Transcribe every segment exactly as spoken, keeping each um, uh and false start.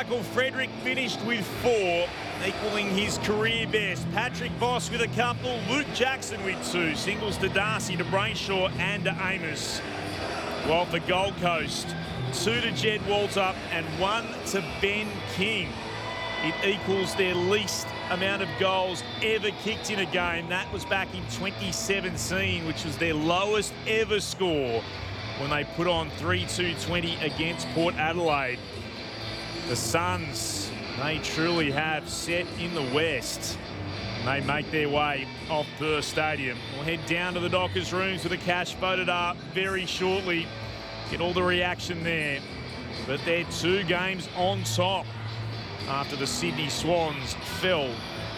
Michael Frederick finished with four, equaling his career best. Patrick Voss with a couple, Luke Jackson with two. Singles to Darcy, to Brayshaw and to Amos. While for Gold Coast, two to Jed Walter and one to Ben King. It equals their least amount of goals ever kicked in a game. That was back in twenty seventeen, which was their lowest ever score when they put on three two twenty against Port Adelaide. The Suns, they truly have set in the West. They make their way off Perth Stadium. We'll head down to the Dockers rooms with the cash voted up very shortly. Get all the reaction there. But they're two games on top after the Sydney Swans fell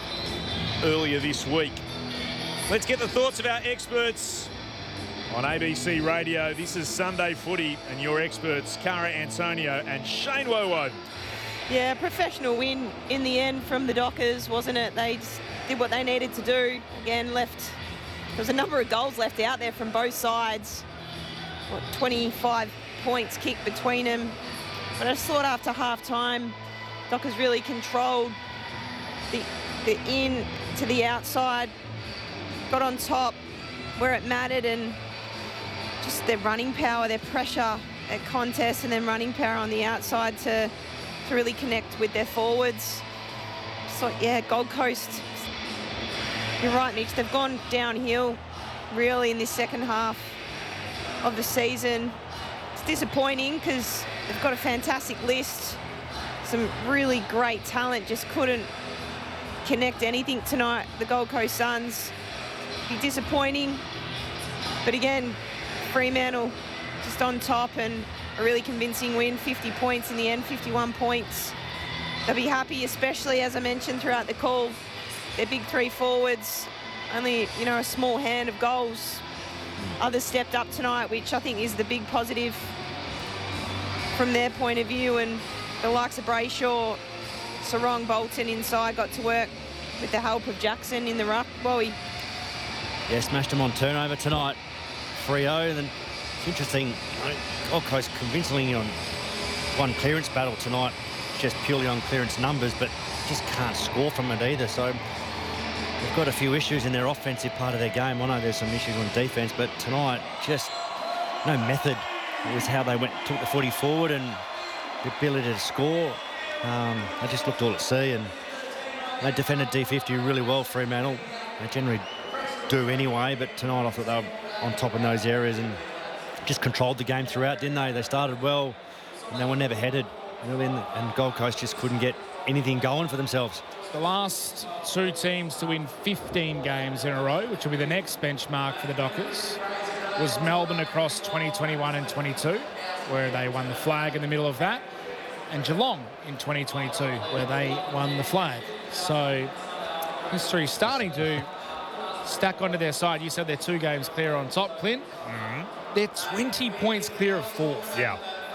earlier this week. Let's get the thoughts of our experts on A B C Radio. This is Sunday Footy and your experts, Cara Antonio and Shane Wowo. Yeah, professional win in the end from the Dockers, wasn't it? They just did what they needed to do. Again, left, there was a number of goals left out there from both sides. What, twenty-five points kicked between them. But I just thought after half-time, Dockers really controlled the, the in to the outside, got on top where it mattered, and just their running power, their pressure at contest, and then running power on the outside to, to really connect with their forwards. So, yeah, Gold Coast, you're right, Mitch, they've gone downhill really in this second half of the season. It's disappointing because they've got a fantastic list. Some really great talent, just couldn't connect anything tonight. The Gold Coast Suns, be disappointing. But again, Fremantle just on top and a really convincing win, fifty points in the end, fifty-one points. They'll be happy, especially as I mentioned throughout the call, their big three forwards, only, you know, a small hand of goals. Others stepped up tonight, which I think is the big positive from their point of view, and the likes of Brayshaw, Sarong, Bolton inside got to work with the help of Jackson in the ruck. Bowie. Yeah, smashed them on turnover tonight. three oh. And then it's interesting, Gold Coast convincingly on one clearance battle tonight, just purely on clearance numbers, but just can't score from it either. So they've got a few issues in their offensive part of their game. I know there's some issues on defence, but tonight just no method. It was how they went, took the footy forward, and the ability to score. Um, they just looked all at sea, and they defended D fifty really well, Fremantle. They generally do anyway, but tonight I thought they were on top in those areas and just controlled the game throughout, didn't they? They started well, and they were never headed, really, and, and Gold Coast just couldn't get anything going for themselves. The last two teams to win fifteen games in a row, which will be the next benchmark for the Dockers, was Melbourne across twenty twenty-one and twenty-two, where they won the flag in the middle of that, and Geelong in twenty twenty-two, where they won the flag. So history starting to stack onto their side. You said they're two games clear on top, Clint. Mm-hmm. They're twenty points clear of fourth. Yeah.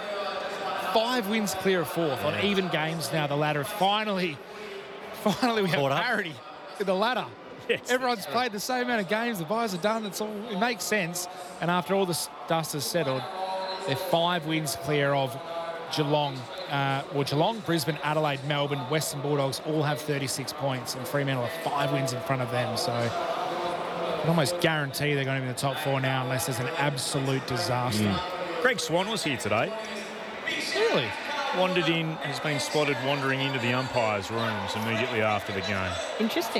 Five wins clear of fourth on even games now. The ladder finally, finally we have Caught up. parity in the ladder. Yes, Everyone's that's right. played the same amount of games. The buys are done. It's all, it makes sense. And after all the dust has settled, they're five wins clear of Geelong. Uh, well, Geelong, Brisbane, Adelaide, Melbourne, Western Bulldogs all have thirty-six points, and Fremantle are five wins in front of them. So I can almost guarantee they're going to be in the top four now unless there's an absolute disaster. Mm. Greg Swan was here today. Really? Wandered in, has been spotted wandering into the umpires' rooms immediately after the game. Interesting.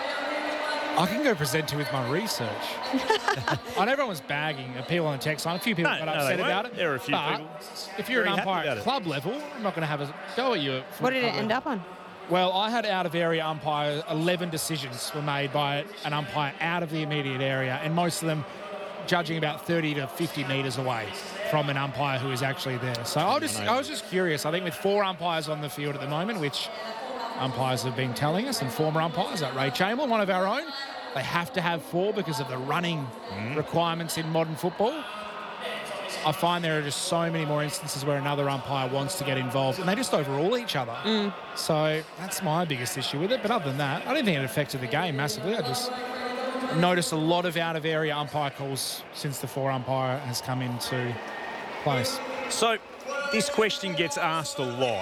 I can go present to with my research. I know everyone was bagging people on the text line. A few people No, got no, upset they about weren't. it. There were a few but people if you're an very happy umpire about at it. club level, I'm not going to have a go at you. at What did it club end level. up on? Well, I had out-of-area umpire. eleven decisions were made by an umpire out of the immediate area, and most of them judging about thirty to fifty metres away from an umpire who is actually there. So I was just, I was just curious. I think with four umpires on the field at the moment, which umpires have been telling us, and former umpires like Ray Chamberlain, one of our own, they have to have four because of the running mm. requirements in modern football. I find there are just so many more instances where another umpire wants to get involved, and they just overrule each other. Mm. So that's my biggest issue with it. But other than that, I don't think it affected the game massively. I just noticed a lot of out-of-area umpire calls since the four umpire has come into place. So this question gets asked a lot.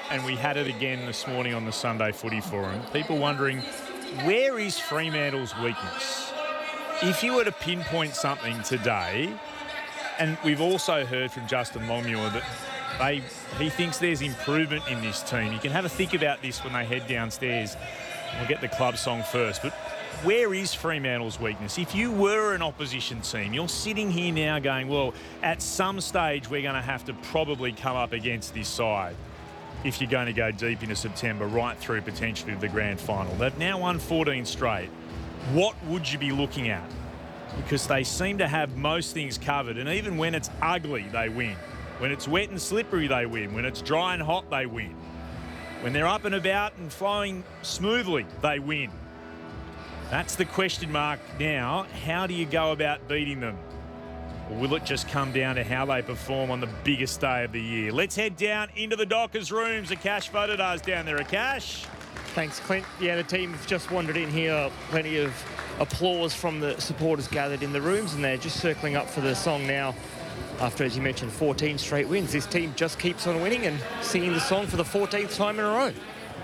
and we had it again this morning on the Sunday Footy Forum, people wondering, where is Fremantle's weakness? If you were to pinpoint something today, and we've also heard from Justin Longmuir that they, he thinks there's improvement in this team. You can have a think about this when they head downstairs. We'll get the club song first, but where is Fremantle's weakness? If you were an opposition team, you're sitting here now going, well, at some stage we're going to have to probably come up against this side if you're going to go deep into September, right through potentially to the grand final. They've now won fourteen straight. What would you be looking at? Because they seem to have most things covered, and even when it's ugly, they win. When it's wet and slippery, they win. When it's dry and hot, they win. When they're up and about and flowing smoothly, they win. That's the question mark now. How do you go about beating them? Or will it just come down to how they perform on the biggest day of the year? Let's head down into the Dockers rooms. Akash Vodadar's down there. Akash. Thanks, Clint. Yeah, the team have just wandered in here. Plenty of applause from the supporters gathered in the rooms, and they're just circling up for the song now. After, as you mentioned, fourteen straight wins, this team just keeps on winning and singing the song for the fourteenth time in a row.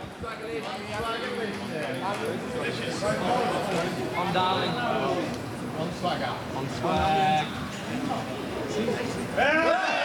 On darling. On swagger. On swag.